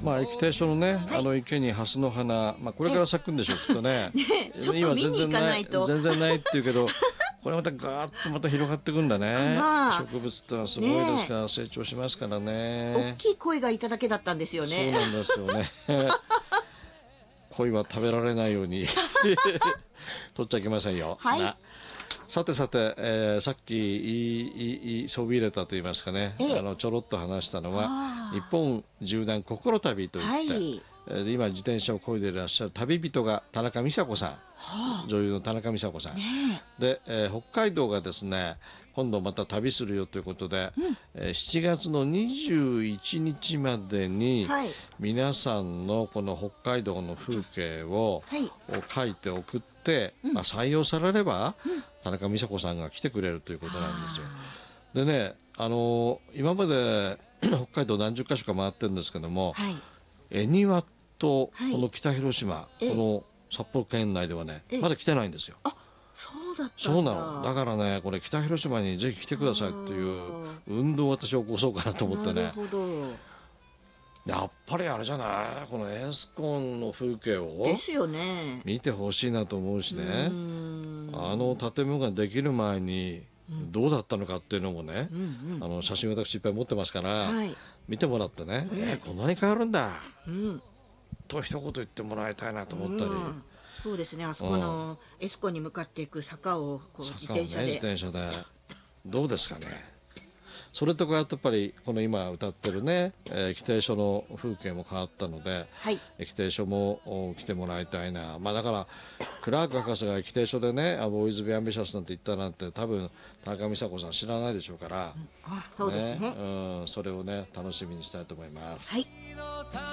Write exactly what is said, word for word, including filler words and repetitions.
まあ駅停所のね、はい、あの池にハスの花、まあ、これから咲くんでしょうきっとね。 ね、ちょっと見に行かないと全然ないって言うけどこれまたガーッとまた広がっていくんだね、まあ、植物ってのはすごいですから、ね、成長しますからね。 大きい鯉がいただけだったんですよね。 そうなんですよね鯉は食べられないように取っちゃいけませんよ、はい、さてさて、えー、さっきいいそびれたと言いますかね、ええ、あのちょろっと話したのは日本縦断心旅といって、はい、えー、今自転車を漕いでいらっしゃる旅人が田中美佐子さん、はあ、女優の田中美佐子さん、ね、で、えー、北海道がですね今度また旅するよということで、うんえー、しちがつのにじゅういちにちまでに、はい、皆さんのこの北海道の風景を、はい、書いて送って、うんまあ、採用されれば、うん、田中美佐子さんが来てくれるということなんですよ。でね、あのー、今まで北海道何十か所か回ってるんですけども、はい、恵庭とこの北広島、はい、この札幌県内ではねまだ来てないんですよ。 あ、そうだったんだ。 そうなの。だからねこれ北広島にぜひ来てくださいっていう運動を私は起こそうかなと思ってね。 なるほど。 やっぱりあれじゃない、このエスコンの風景をですよね見てほしいなと思うしね。あの建物ができる前にどうだったのかっていうのもね、うんうん、あの写真私いっぱい持ってますから、はい、見てもらってね、うん、えー、こんなに変わるんだ、うん、と一言言ってもらいたいなと思ったり、うん、 そうですね、あそこのエスコンに向かっていく坂をこう自転車で、 ね、自転車でどうですかね。それとかやっぱりこの今歌ってるね、えー、駅停所の風景も変わったので、はい、駅停所も来てもらいたいな、まあ、だからクラーク博士が駅停所でねボーイズ・ビアンビシャスなんて言ったなんて多分田中美佐子さん知らないでしょうから、 うん、あ、そうですね、 ね、うん、それをね楽しみにしたいと思います。 はい。